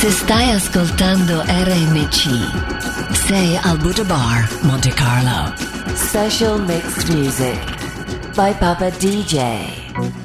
Se stai ascoltando RMC, sei al Buddha Bar, Monte Carlo. Special mixed music by Papa DJ.